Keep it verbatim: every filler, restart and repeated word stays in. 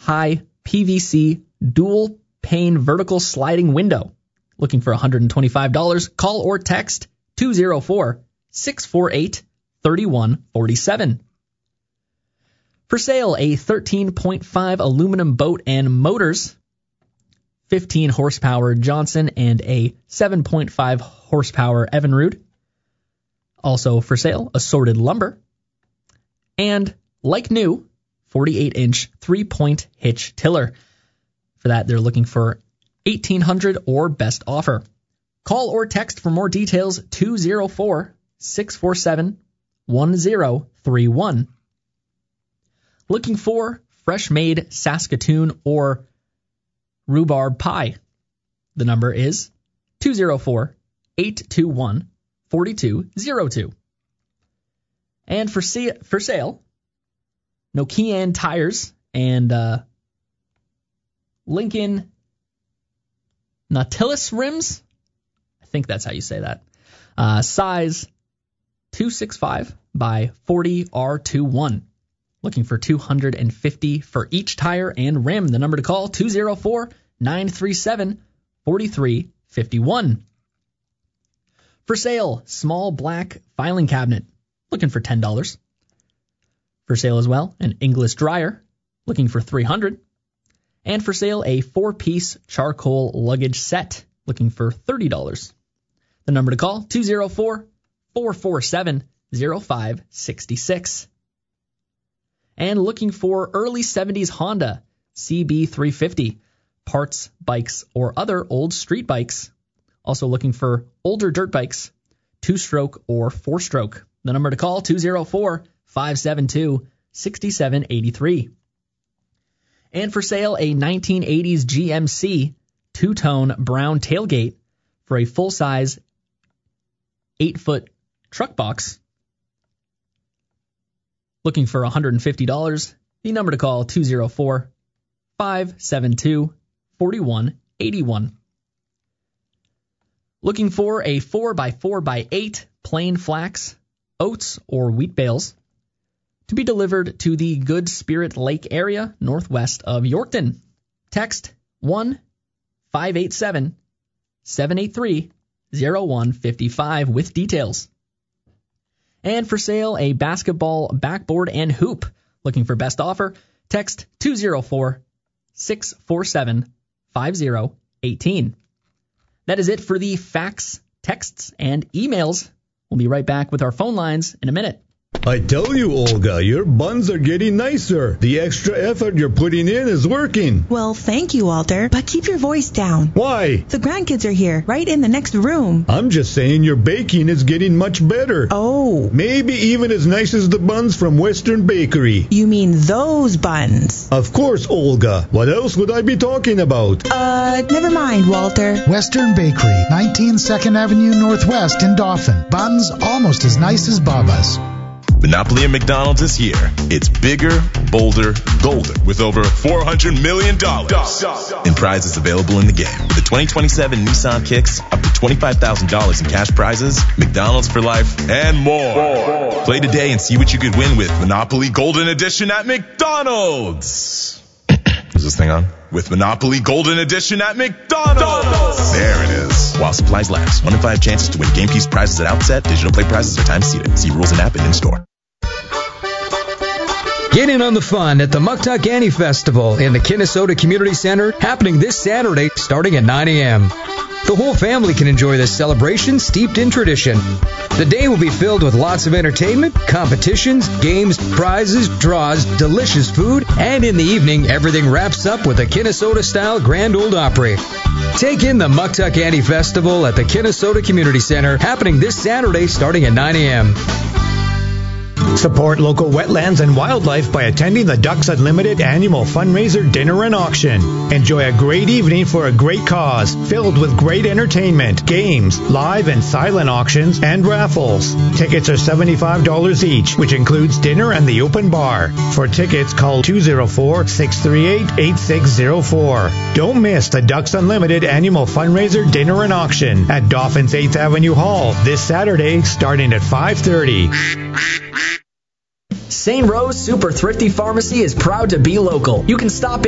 high P V C dual pane vertical sliding window. Looking for one hundred twenty-five dollars? Call or text two oh four, six four eight, three one four seven. For sale, a thirteen point five aluminum boat and motors, fifteen horsepower Johnson and a seven point five horsepower Evinrude. Also for sale, assorted lumber. And, like new, forty-eight inch three-point hitch tiller. For that, they're looking for eighteen hundred dollars or best offer. Call or text for more details two oh four, six four seven, one oh three one. Looking for fresh-made Saskatoon or rhubarb pie. The number is two oh four, eight two one, four two oh two. And for, see, for sale, Nokian tires and uh, Lincoln Nautilus rims. I think that's how you say that. Uh, size two sixty-five by forty R twenty-one. Looking for two hundred fifty dollars for each tire and rim. The number to call, two oh four, nine three seven, four three five one. For sale, small black filing cabinet. Looking for ten dollars. For sale as well, an English dryer. Looking for three hundred dollars. And for sale, a four-piece charcoal luggage set. Looking for thirty dollars. The number to call, two oh four, four four seven, oh five six six. And looking for early seventies Honda C B three fifty, parts, bikes, or other old street bikes. Also looking for older dirt bikes, two-stroke or four-stroke. The number to call, two oh four, five seven two, six seven eight three. And for sale, a nineteen eighties G M C two-tone brown tailgate for a full-size eight-foot truck box. Looking for one hundred fifty dollars. The number to call, two oh four, five seven two, four one eight one. Looking for a four by four by eight plain flax, oats, or wheat bales to be delivered to the Good Spirit Lake area northwest of Yorkton. Text one five eight seven, seven eight three, oh one five five with details. And for sale, a basketball backboard and hoop. Looking for best offer? Text two oh four, six four seven, five oh one eight. That is it for the fax, texts, and emails. We'll be right back with our phone lines in a minute. I tell you, Olga, your buns are getting nicer. The extra effort you're putting in is working. Well, thank you, Walter, but keep your voice down. Why? The grandkids are here, right in the next room. I'm just saying your baking is getting much better. Oh. Maybe even as nice as the buns from Western Bakery. You mean those buns? Of course, Olga. What else would I be talking about? Uh, never mind, Walter. Western Bakery, nineteen second Avenue Northwest in Dauphin. Buns almost as nice as Baba's. Monopoly at McDonald's is here. It's bigger, bolder, golder with over four hundred million dollars in prizes available in the game. With the twenty twenty-seven Nissan Kicks, up to twenty-five thousand dollars in cash prizes, McDonald's for life, and more. more. Play today and see what you could win with Monopoly Golden Edition at McDonald's. Is this thing on? With Monopoly Golden Edition at McDonald's. There it is. While supplies last. One in five chances to win game piece prizes at outset. Digital play prizes are time seated. See rules and app and in store. Get in on the fun at the Muktuk Annie Festival in the Kinnesota Community Center, happening this Saturday starting at nine a.m. The whole family can enjoy this celebration steeped in tradition. The day will be filled with lots of entertainment, competitions, games, prizes, draws, delicious food, and in the evening, everything wraps up with a Kinnesota-style Grand Ole Opry. Take in the Muktuk Annie Festival at the Kinnesota Community Center, happening this Saturday starting at nine a.m. Support local wetlands and wildlife by attending the Ducks Unlimited annual fundraiser dinner and auction. Enjoy a great evening for a great cause, filled with great entertainment, games, live and silent auctions, and raffles. Tickets are seventy-five dollars each, which includes dinner and the open bar. For tickets, call two oh four, six three eight, eight six oh four. Don't miss the Ducks Unlimited annual fundraiser dinner and auction at Dauphin's eighth Avenue Hall this Saturday, starting at five thirty. Saint Rose Super Thrifty Pharmacy is proud to be local. You can stop in